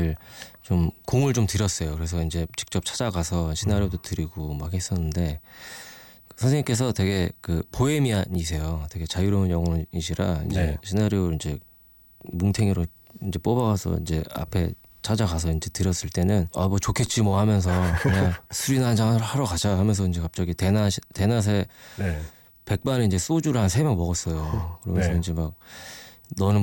사실 좀 공을 좀 들였어요. 그래서 이제 직접 찾아가서 시나리오도 드리고 막 했었는데 선생님께서 되게 그 보헤미안이세요. 되게 자유로운 영혼이시라 이제 네. 시나리오를 이제 뭉탱이로 이제 뽑아가서 이제 앞에 찾아가서 이제 드렸을 때는 아 뭐 좋겠지 뭐 하면서 그냥 술이나 한잔 하러 가자 하면서 이제 갑자기 대낮에 네. 백반에 이제 소주를 한 3병 먹었어요. 그러면서 네. 이제 막 너는